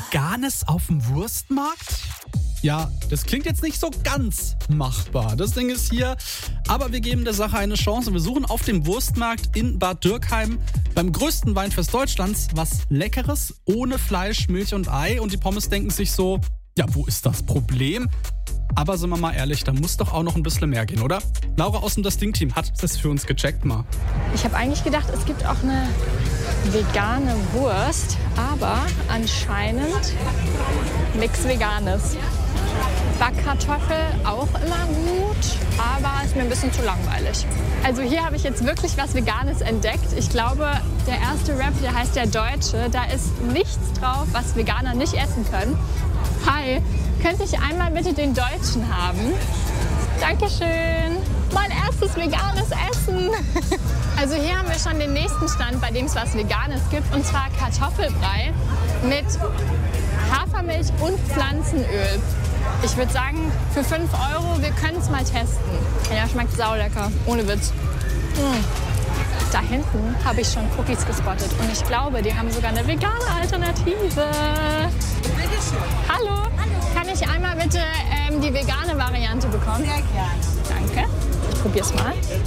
Veganes auf dem Wurstmarkt? Ja, das klingt jetzt nicht so ganz machbar. Das Ding ist hier, aber wir geben der Sache eine Chance. Wir suchen auf dem Wurstmarkt in Bad Dürkheim beim größten Weinfest Deutschlands was Leckeres, ohne Fleisch, Milch und Ei. Und die Pommes denken sich so, ja, wo ist das Problem? Aber sind wir mal ehrlich, da muss doch auch noch ein bisschen mehr gehen, oder? Laura aus dem Das Ding-Team hat das für uns gecheckt mal. Ich habe eigentlich gedacht, es gibt auch eine vegane Wurst, aber anscheinend nichts Veganes. Backkartoffel auch immer gut, aber ist mir ein bisschen zu langweilig. Also hier habe ich jetzt wirklich was Veganes entdeckt. Ich glaube, der erste Rap, der heißt Der Deutsche. Da ist nichts drauf, was Veganer nicht essen können. Hi, könnte ich einmal bitte den Deutschen haben? Dankeschön. Mein erstes veganes Essen. Also hier haben wir schon den nächsten Stand, bei dem es was Veganes gibt. Und zwar Kartoffelbrei mit Hafermilch und Pflanzenöl. Ich würde sagen, für 5 €, wir können es mal testen. Ja, schmeckt saulecker, ohne Witz. Da hinten habe ich schon Cookies gespottet und ich glaube, die haben sogar eine vegane Alternative. Hallo, kann ich einmal bitte die vegane Variante bekommen? Sehr gerne. Danke, ich probiere es mal.